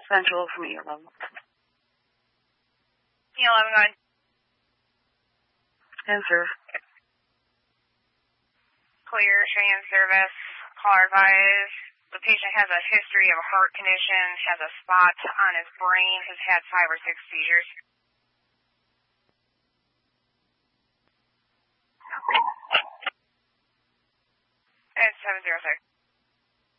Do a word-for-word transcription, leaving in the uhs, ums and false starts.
Central from E eleven. E eleven, go ahead. Answer. Clear, train service. Caller advised. The patient has a history of a heart condition, has a spot on his brain, has had five or six seizures. It's seven zero six.